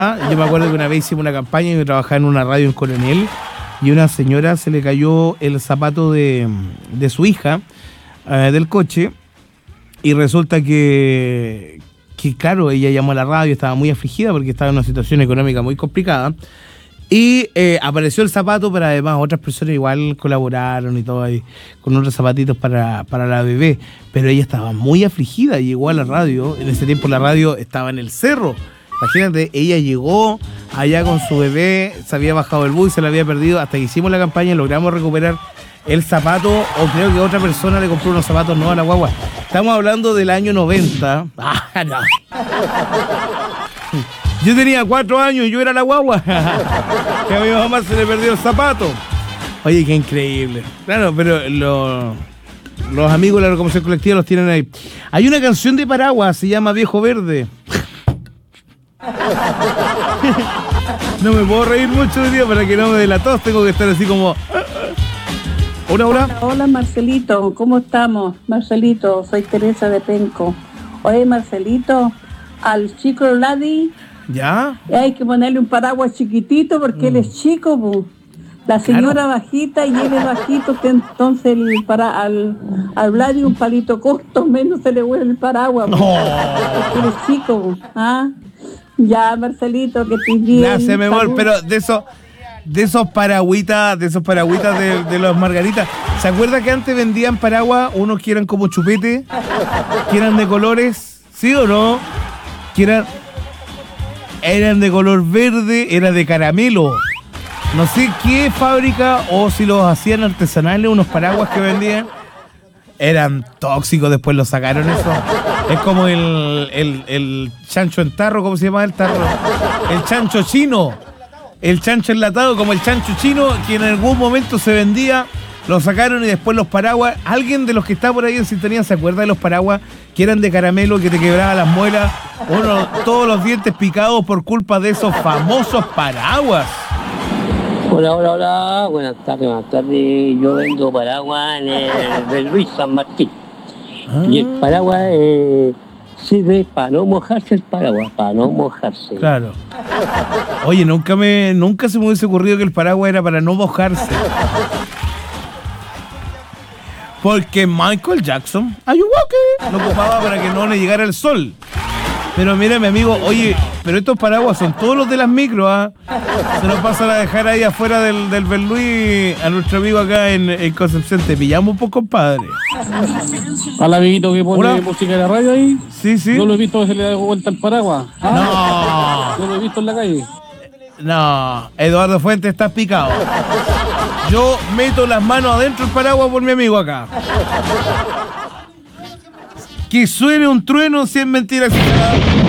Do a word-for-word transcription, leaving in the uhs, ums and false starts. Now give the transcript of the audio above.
Ah, yo me acuerdo que una vez hicimos una campaña y yo trabajaba en una radio en Coronel y una señora se le cayó el zapato de, de su hija eh, del coche y resulta que, que, claro, ella llamó a la radio, estaba muy afligida porque estaba en una situación económica muy complicada y eh, apareció el zapato, pero además otras personas igual colaboraron y todo ahí con otros zapatitos para, para la bebé, pero ella estaba muy afligida y llegó a la radio. En ese tiempo la radio estaba en el cerro. Imagínate, ella llegó allá con su bebé, se había bajado el bus y se la había perdido. Hasta que hicimos la campaña y logramos recuperar el zapato, o creo que otra persona le compró unos zapatos nuevos a la guagua. Estamos hablando del año noventa. Ah, no. Yo tenía cuatro años y yo era la guagua. Que a mi mamá se le perdió el zapato. Oye, qué increíble. Claro, pero lo, los amigos de la locomoción colectiva los tienen ahí. Hay una canción de Paraguas, se llama Viejo Verde. No me puedo reír mucho hoy día para que no me dé la tos, tengo que estar así como... Hola, hola. Hola, hola Marcelito, ¿cómo estamos? Marcelito, soy Teresa de Penco. Oye, Marcelito, al chico Ladi, ¿ya? Hay que ponerle un paraguas chiquitito porque mm. él es chico, bu. La señora claro. bajita y él es bajito, que entonces el para, al, al Vladi un palito corto, menos se le huele el paraguas. Oh. Porque él es chico, bu. ¿Ah? Ya, Marcelito, que estés bien. Gracias, mi amor, pero de esos, de esos paragüitas, de esos paragüitas de, de los margaritas, ¿se acuerda que antes vendían paraguas unos que eran como chupete? Que eran de colores, ¿sí o no? Que eran, eran de color verde, era de caramelo. No sé qué fábrica o si los hacían artesanales, unos paraguas que vendían. Eran tóxicos, después los sacaron eso. Es como el, el, el chancho en tarro, ¿cómo se llama el tarro? El chancho chino. El chancho enlatado, como el chancho chino, que en algún momento se vendía, lo sacaron y después los paraguas. ¿Alguien de los que está por ahí en sintonía se acuerda de los paraguas que eran de caramelo, que te quebraba las muelas? Uno, todos los dientes picados por culpa de esos famosos paraguas. Hola, hola, hola, buenas tardes, buenas tardes. Yo vendo paraguas en el de Luis San Martín. Ah. Y el paraguas eh, sirve para no mojarse el paraguas, para no mojarse. Claro. Oye, nunca me, nunca se me hubiese ocurrido que el paraguas era para no mojarse. Porque Michael Jackson, are you walking? Lo ocupaba para que no le llegara el sol. Pero mira, mi amigo, oye, pero estos paraguas son todos los de las micros, ¿ah? Se nos pasan a dejar ahí afuera del, del Berluí a nuestro amigo acá en, en Concepción. Te pillamos un poco, compadre. Al amiguito que pone Hola. música de la radio ahí. Sí, sí. Yo lo he visto que se le da vuelta al paraguas. ¿Ah? No. Yo lo he visto en la calle. No, Eduardo Fuentes, estás picado. Yo meto las manos adentro del paraguas por mi amigo acá. Que suene un trueno si es mentira.